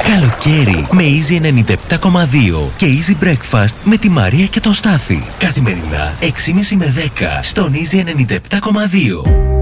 Καλοκαίρι με Easy 97,2 και Easy Breakfast με τη Μαρία και τον Στάθη. Καθημερινά 6.30 με 10 στον Easy 97,2.